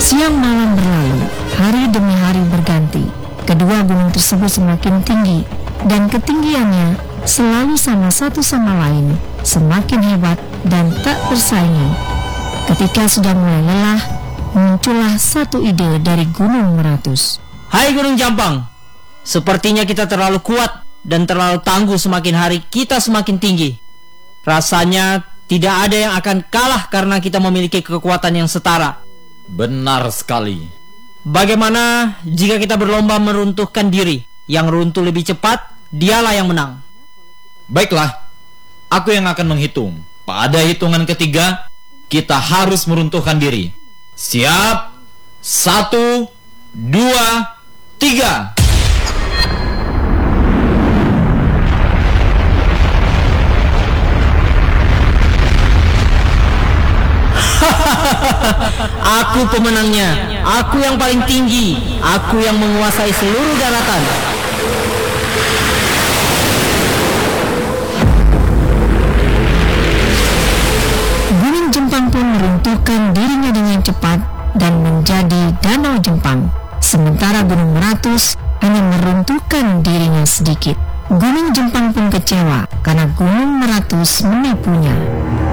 Siang malam berlalu, hari demi hari berganti. Kedua gunung tersebut semakin tinggi, dan ketinggiannya selalu sama satu sama lain, semakin hebat dan tak bersaingan. Ketika sudah mulai lelah, muncullah satu ide dari Gunung Meratus. Hai Gunung Jampang, sepertinya kita terlalu kuat dan terlalu tangguh. Semakin hari kita semakin tinggi. Rasanya tidak ada yang akan kalah karena kita memiliki kekuatan yang setara. Benar sekali. Bagaimana jika kita berlomba meruntuhkan diri? Yang runtuh lebih cepat, dialah yang menang. Baiklah, aku yang akan menghitung. Pada hitungan ketiga, kita harus meruntuhkan diri. Siap? 1, 2, 3. Aku pemenangnya. Aku yang paling tinggi. Aku yang menguasai seluruh daratan. Gunung Jempang pun meruntuhkan dirinya dengan cepat dan menjadi Danau Jempang. Sementara Gunung Meratus hanya meruntuhkan dirinya sedikit. Gunung Jempang pun kecewa karena Gunung Meratus menipunya.